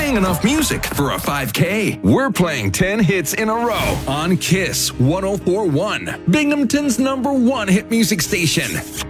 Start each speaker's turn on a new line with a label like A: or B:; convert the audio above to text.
A: playing enough music for a 5K. We're playing 10 hits in a row on Kiss 104.1, Binghamton's #1 hit music station.